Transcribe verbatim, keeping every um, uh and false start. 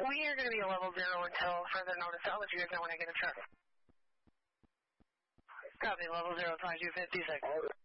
We are going to be a level zero until further notice. I'll let you guys know when I get a truck. Copy, level zero, twenty-two fifty-six.